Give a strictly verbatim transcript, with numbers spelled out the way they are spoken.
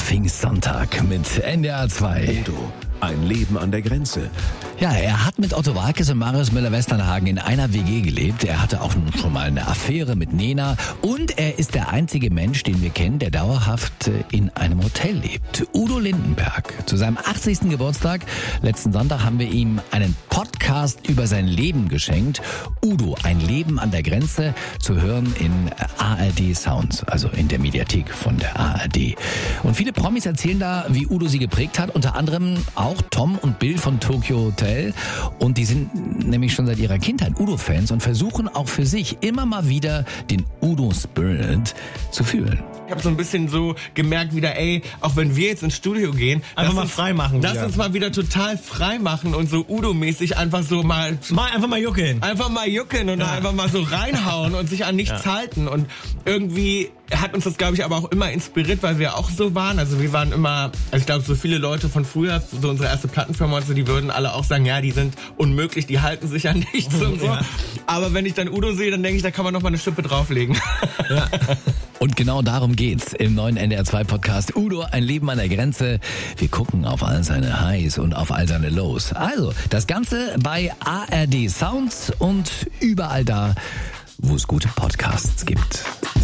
Pfingstsonntag mit N D R zwei. Udo, ein Leben an der Grenze. Ja, er hat mit Otto Walkes und Marius Müller-Westernhagen in einer W G gelebt. Er hatte auch schon mal eine Affäre mit Nena. Und er ist der einzige Mensch, den wir kennen, der dauerhaft in einem Hotel lebt. Udo Lindenberg. Zu seinem achtzigsten Geburtstag, letzten Sonntag, haben wir ihm einen Podcast über sein Leben geschenkt. Udo, ein Leben an der Grenze, zu hören in A R D Sounds, also in der Mediathek von der A R D. Und viele Promis erzählen da, wie Udo sie geprägt hat. Unter anderem auch Tom und Bill von Tokyo Hotel. Und die sind nämlich schon seit ihrer Kindheit Udo-Fans und versuchen auch für sich immer mal wieder den Udo-Spirit zu fühlen. Ich habe so ein bisschen so gemerkt wieder, ey, auch wenn wir jetzt ins Studio gehen, einfach mal uns, frei machen. Lass wieder. uns mal wieder total frei machen und so Udo-mäßig einfach so mal... Mal einfach mal juckeln. Einfach mal juckeln und Ja. einfach mal so reinhauen und sich an nichts Ja. halten. Und irgendwie hat uns das, glaube ich, aber auch immer inspiriert, weil wir auch so waren. Also wir waren immer, also ich glaube, so viele Leute von früher, so unsere erste Plattenfirma und so, die würden alle auch sagen, ja, die sind unmöglich, die halten sich an nichts und so. Ja. Aber wenn ich dann Udo sehe, dann denke ich, da kann man noch mal eine Schippe drauflegen. Ja. Und genau darum geht's im neuen N D R zwei Podcast Udo, ein Leben an der Grenze. Wir gucken auf all seine Highs und auf all seine Lows. Also, das Ganze bei A R D Sounds und überall da, wo es gute Podcasts gibt.